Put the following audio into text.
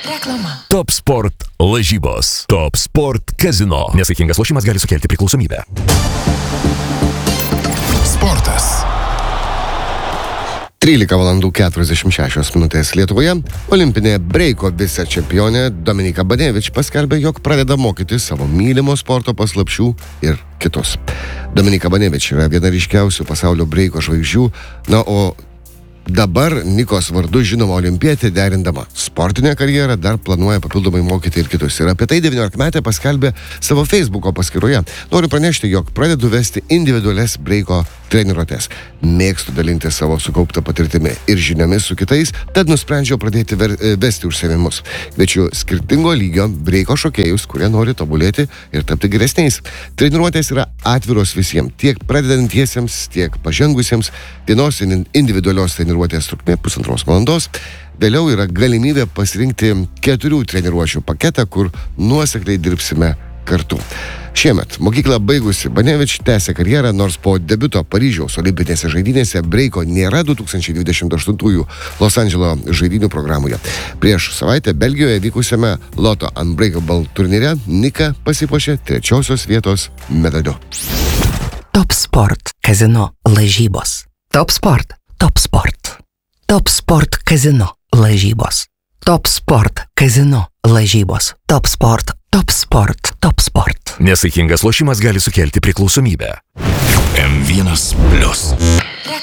Reklama. Top Sport lažybos. Top Sport kazino. Nesaikingas lošimas gali sukelti priklausomybę. Sportas. 13:46 Lietuvoje olimpinė breiko vicečempionė Dominika Banevič paskelbė, jog pradeda mokyti savo mylimo sporto paslapčių ir kitus. Dominika Banevič yra viena ryškiausių pasaulio breiko žvaigždžių, o dabar Nikos vardu žinoma olimpietė, derindama sportinę karjerą, dar planuoja papildomai mokyti ir kitus. Ir apie tai 19-metė paskelbė savo Facebooko paskyroje. Noriu pranešti, jog pradedu vesti individualias breiko treniruotes. Mėgstu dalinti savo sukauptą patirtimi ir žiniomis su kitais, tad nusprendžiau pradėti vesti užsiėmimus. Kviečiu skirtingo lygio breiko šokėjus, kurie nori tobulėti ir tapti geresniais. Treniruotės yra atviros visiems, tiek pradedantiesiems, tiek pažengusiems. Vienos individualios treniruotės trukmė 1,5 valandos. Vėliau yra galimybė pasirinkti 4 treniruočių paketą, kur nuosekliai dirbsime kartu. Šiemet mokyklą baigusi Banevič tęsia karjerą, nors po debiuto Paryžiaus olimpinėse žaidynėse breiko nėra 2028 Los Andželo žaidynių programoje. Prieš savaitę Belgijoje vykusiame Lotto Unbreakable turnyre Nika pasipuošė 3 vietos medaliu. Top Sport kazino lažybos. Top Sport. Top Sport. Top Sport kazino lažybos. Top Sport kazino lažybos. Top Sport. Top Sport. Top Sport. Nesaikingas lošimas gali sukelti priklausomybę. M1+.